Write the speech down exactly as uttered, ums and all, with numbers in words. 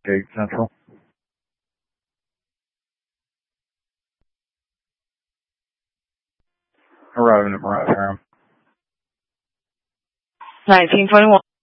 Gate Central. Arriving at Mariah Ferrum. nineteen twenty-one.